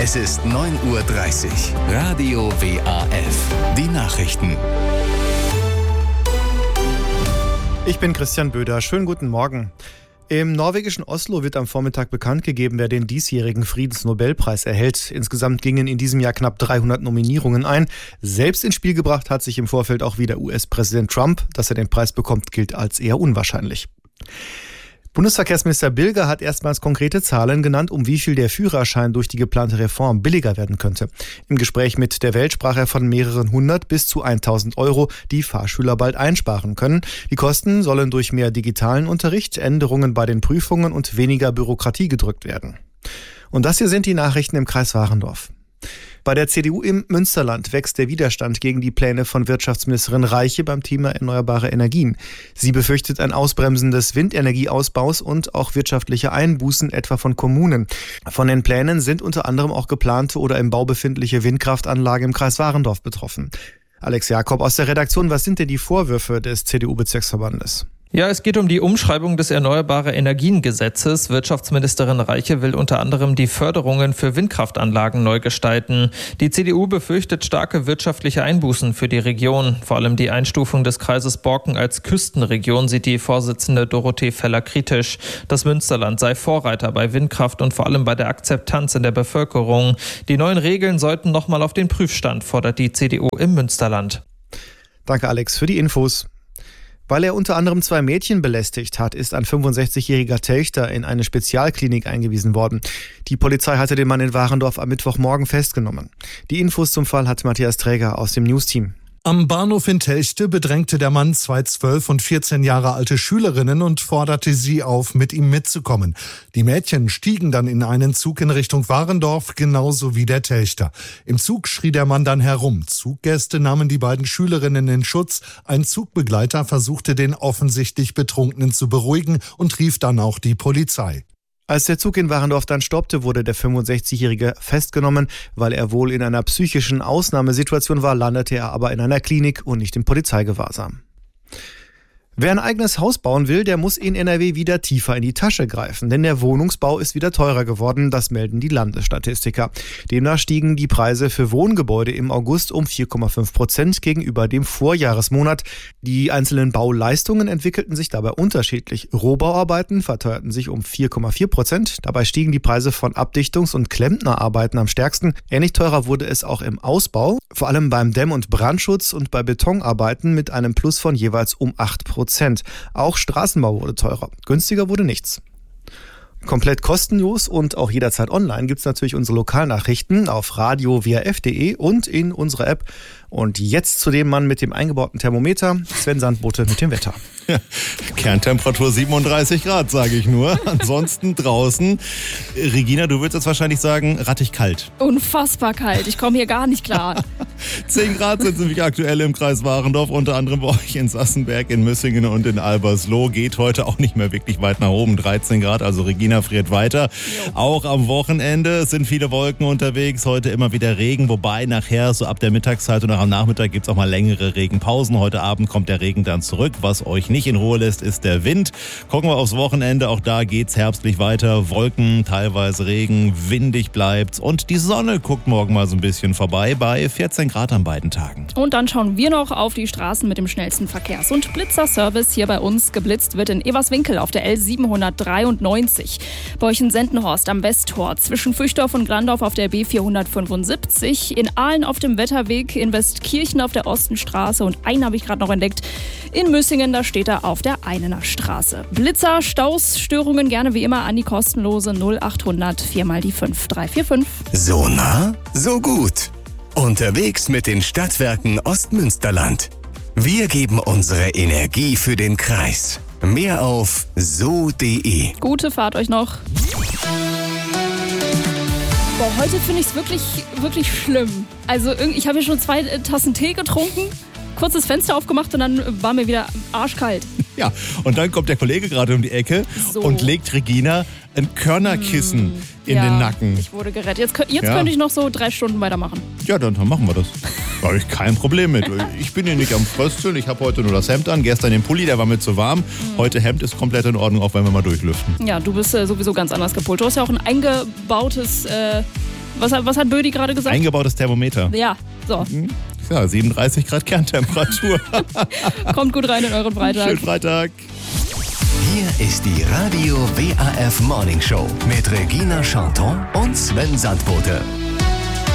Es ist 9:30 Uhr. Radio WAF. Die Nachrichten. Ich bin Christian Böder. Schönen guten Morgen. Im norwegischen Oslo wird am Vormittag bekannt gegeben, wer den diesjährigen Friedensnobelpreis erhält. Insgesamt gingen in diesem Jahr knapp 300 Nominierungen ein. Selbst ins Spiel gebracht hat sich im Vorfeld auch wieder US-Präsident Trump. Dass er den Preis bekommt, gilt als eher unwahrscheinlich. Bundesverkehrsminister Bilger hat erstmals konkrete Zahlen genannt, um wie viel der Führerschein durch die geplante Reform billiger werden könnte. Im Gespräch mit der Welt sprach er von mehreren hundert bis zu 1.000 Euro, die Fahrschüler bald einsparen können. Die Kosten sollen durch mehr digitalen Unterricht, Änderungen bei den Prüfungen und weniger Bürokratie gedrückt werden. Und das hier sind die Nachrichten im Kreis Warendorf. Bei der CDU im Münsterland wächst der Widerstand gegen die Pläne von Wirtschaftsministerin Reiche beim Thema erneuerbare Energien. Sie befürchtet ein Ausbremsen des Windenergieausbaus und auch wirtschaftliche Einbußen etwa von Kommunen. Von den Plänen sind unter anderem auch geplante oder im Bau befindliche Windkraftanlagen im Kreis Warendorf betroffen. Alex Jakob aus der Redaktion, was sind denn die Vorwürfe des CDU-Bezirksverbandes? Ja, es geht um die Umschreibung des Erneuerbare-Energien-Gesetzes. Wirtschaftsministerin Reiche will unter anderem die Förderungen für Windkraftanlagen neu gestalten. Die CDU befürchtet starke wirtschaftliche Einbußen für die Region. Vor allem die Einstufung des Kreises Borken als Küstenregion sieht die Vorsitzende Dorothee Feller kritisch. Das Münsterland sei Vorreiter bei Windkraft und vor allem bei der Akzeptanz in der Bevölkerung. Die neuen Regeln sollten nochmal auf den Prüfstand, fordert die CDU im Münsterland. Danke, Alex, für die Infos. Weil er unter anderem 2 Mädchen belästigt hat, ist ein 65-jähriger Telchter in eine Spezialklinik eingewiesen worden. Die Polizei hatte den Mann in Warendorf am Mittwochmorgen festgenommen. Die Infos zum Fall hat Matthias Träger aus dem Newsteam. Am Bahnhof in Telchte bedrängte der Mann 2 12 und 14 Jahre alte Schülerinnen und forderte sie auf, mit ihm mitzukommen. Die Mädchen stiegen dann in einen Zug in Richtung Warendorf, genauso wie der Telchter. Im Zug schrie der Mann dann herum. Zuggäste nahmen die beiden Schülerinnen in Schutz. Ein Zugbegleiter versuchte den offensichtlich Betrunkenen zu beruhigen und rief dann auch die Polizei. Als der Zug in Warendorf dann stoppte, wurde der 65-Jährige festgenommen. Weil er wohl in einer psychischen Ausnahmesituation war, landete er aber in einer Klinik und nicht im Polizeigewahrsam. Wer ein eigenes Haus bauen will, der muss in NRW wieder tiefer in die Tasche greifen, denn der Wohnungsbau ist wieder teurer geworden, das melden die Landesstatistiker. Demnach stiegen die Preise für Wohngebäude im August um 4,5% gegenüber dem Vorjahresmonat. Die einzelnen Bauleistungen entwickelten sich dabei unterschiedlich. Rohbauarbeiten verteuerten sich um 4,4%, dabei stiegen die Preise von Abdichtungs- und Klempnerarbeiten am stärksten. Ähnlich teurer wurde es auch im Ausbau, vor allem beim Dämm- und Brandschutz und bei Betonarbeiten mit einem Plus von jeweils um 8%. Auch Straßenbau wurde teurer. Günstiger wurde nichts. Komplett kostenlos und auch jederzeit online gibt es natürlich unsere Lokalnachrichten auf radio-waf.de und in unserer App. Und jetzt zu dem Mann mit dem eingebauten Thermometer, Sven Sandbote mit dem Wetter. Ja, Kerntemperatur 37 Grad, sage ich nur. Ansonsten draußen. Regina, du würdest jetzt wahrscheinlich sagen, rattig kalt. Unfassbar kalt. Ich komme hier gar nicht klar. 10 Grad sind nämlich aktuell im Kreis Warendorf, unter anderem bei euch in Sassenberg, in Müssingen und in Albersloh. Geht heute auch nicht mehr wirklich weit nach oben. 13 Grad, also Regina friert weiter. Jo. Auch am Wochenende sind viele Wolken unterwegs. Heute immer wieder Regen, wobei nachher so ab der Mittagszeit und nach am Nachmittag gibt es auch mal längere Regenpausen. Heute Abend kommt der Regen dann zurück. Was euch nicht in Ruhe lässt, ist der Wind. Gucken wir aufs Wochenende. Auch da geht's herbstlich weiter. Wolken, teilweise Regen, windig bleibt's. Und die Sonne guckt morgen mal so ein bisschen vorbei bei 14 Grad an beiden Tagen. Und dann schauen wir noch auf die Straßen mit dem schnellsten Verkehrs- und Blitzerservice hier bei uns. Geblitzt wird in Everswinkel auf der L793. Bei euch in Sendenhorst am Westtor. Zwischen Füchdorf und Glandorf auf der B475. In Aalen auf dem Wetterweg. In Westkirchen auf der Ostenstraße. Und einen habe ich gerade noch entdeckt. In Müssingen, da steht er auf der Einener Straße. Blitzer, Staus, Störungen gerne wie immer an die kostenlose 0800 4 mal die 5 345. So nah, so gut. Unterwegs mit den Stadtwerken Ostmünsterland. Wir geben unsere Energie für den Kreis. Mehr auf so.de. Gute Fahrt euch noch. Boah, heute finde ich es wirklich, wirklich schlimm. Also ich habe hier schon 2 Tassen Tee getrunken, kurzes Fenster aufgemacht und dann war mir wieder arschkalt. Ja, und dann kommt der Kollege gerade um die Ecke und legt Regina ein Körnerkissen in den Nacken. Ich wurde gerettet. Jetzt könnte ich noch so 3 Stunden weitermachen. Ja, dann machen wir das. Da habe ich kein Problem mit. Ich bin hier nicht am Frösteln. Ich habe heute nur das Hemd an. Gestern den Pulli, der war mir zu warm. Heute Hemd ist komplett in Ordnung, auch wenn wir mal durchlüften. Ja, du bist sowieso ganz anders gepolt. Du hast ja auch ein eingebautes Was hat Bödi gerade gesagt? Eingebautes Thermometer. Ja, so. Ja, 37 Grad Kerntemperatur. Kommt gut rein in euren Freitag. Schönen Freitag. Hier ist die Radio WAF Morning Show mit Regina Chanton und Sven Sandbote.